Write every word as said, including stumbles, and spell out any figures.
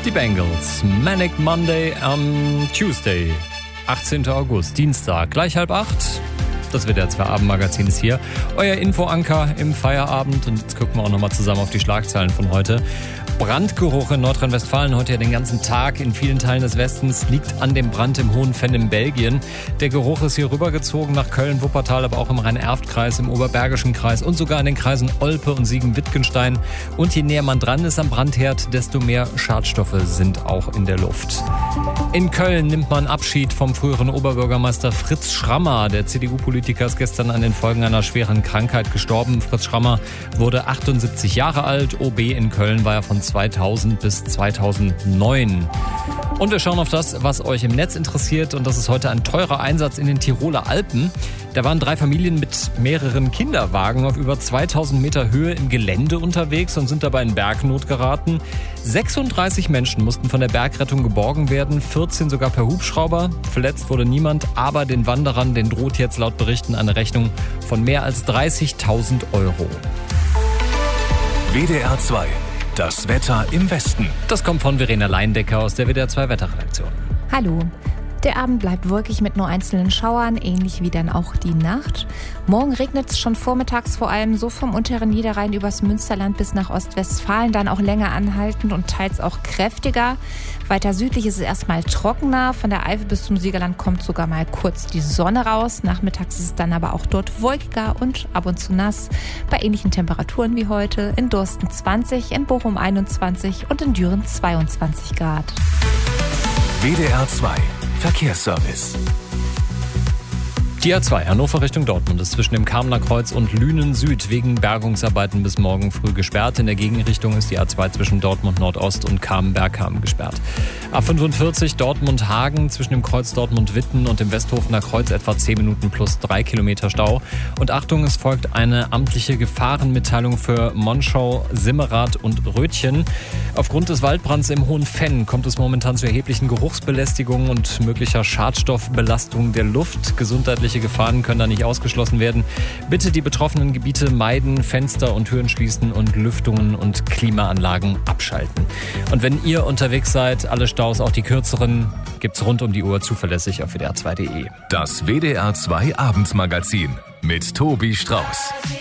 Die Bengals. Manic Monday am Tuesday, achtzehnten August, Dienstag, gleich halb acht. Das W D R zwei Abendmagazin ist hier. Euer Infoanker im Feierabend. Und jetzt gucken wir auch nochmal zusammen auf die Schlagzeilen von heute. Brandgeruch in Nordrhein-Westfalen heute ja den ganzen Tag in vielen Teilen des Westens, liegt an dem Brand im Hohen Venn in Belgien. Der Geruch ist hier rübergezogen nach Köln, Wuppertal, aber auch im Rhein-Erft-Kreis, im Oberbergischen Kreis und sogar in den Kreisen Olpe und Siegen-Wittgenstein. Und je näher man dran ist am Brandherd, desto mehr Schadstoffe sind auch in der Luft. In Köln nimmt man Abschied vom früheren Oberbürgermeister Fritz Schrammer. Der C D U-Politiker ist gestern an den Folgen einer schweren Krankheit gestorben. Fritz Schrammer wurde achtundsiebzig Jahre alt. O B in Köln war er von zweitausend bis zweitausendneun. Und wir schauen auf das, was euch im Netz interessiert. Und das ist heute ein teurer Einsatz in den Tiroler Alpen. Da waren drei Familien mit mehreren Kinderwagen auf über zweitausend Meter Höhe im Gelände unterwegs und sind dabei in Bergnot geraten. sechsunddreißig Menschen mussten von der Bergrettung geborgen werden, vierzehn sogar per Hubschrauber. Verletzt wurde niemand, aber den Wanderern, denen droht jetzt laut Berichten eine Rechnung von mehr als dreißigtausend Euro. W D R zwei. Das Wetter im Westen. Das kommt von Verena Leindecker aus der W D R zwei Wetterredaktion. Hallo. Der Abend bleibt wolkig mit nur einzelnen Schauern, ähnlich wie dann auch die Nacht. Morgen regnet es schon vormittags vor allem so vom unteren Niederrhein übers Münsterland bis nach Ostwestfalen, dann auch länger anhaltend und teils auch kräftiger. Weiter südlich ist es erstmal trockener, von der Eifel bis zum Siegerland kommt sogar mal kurz die Sonne raus. Nachmittags ist es dann aber auch dort wolkiger und ab und zu nass. Bei ähnlichen Temperaturen wie heute, in Dorsten zwanzig, in Bochum einundzwanzig und in Düren zweiundzwanzig Grad. W D R zwei Verkehrsservice. Die A zwei Hannover Richtung Dortmund ist zwischen dem Kamener Kreuz und Lünen Süd wegen Bergungsarbeiten bis morgen früh gesperrt. In der Gegenrichtung ist die A zwei zwischen Dortmund Nordost und Kamen-Bergkamen gesperrt. A fünfundvierzig Dortmund-Hagen zwischen dem Kreuz Dortmund-Witten und dem Westhofener Kreuz etwa zehn Minuten plus drei Kilometer Stau. Und Achtung, es folgt eine amtliche Gefahrenmitteilung für Monschau, Simmerath und Rötchen. Aufgrund des Waldbrands im Hohen Venn kommt es momentan zu erheblichen Geruchsbelästigungen und möglicher Schadstoffbelastung der Luft. Gesundheitliche Gefahren können da nicht ausgeschlossen werden. Bitte die betroffenen Gebiete meiden, Fenster und Türen schließen und Lüftungen und Klimaanlagen abschalten. Und wenn ihr unterwegs seid, alle Staus, auch die kürzeren, gibt's rund um die Uhr zuverlässig auf W D R zwei punkt de. Das W D R zwei Abendmagazin mit Tobi Strauß.